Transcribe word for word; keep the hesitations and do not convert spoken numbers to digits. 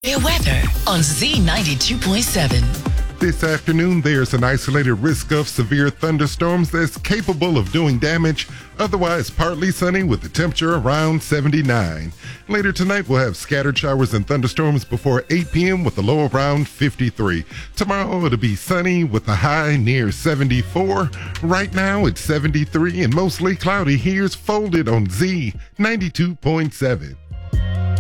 Their weather on Z ninety-two point seven. This afternoon, there's an isolated risk of severe thunderstorms that's capable of doing damage. Otherwise, partly sunny with a temperature around seventy-nine. Later tonight, we'll have scattered showers and thunderstorms before eight p.m. with a low around fifty-three. Tomorrow, it'll be sunny with a high near seventy-four. Right now, it's seventy-three and mostly cloudy. Here's Folded on Z ninety-two point seven.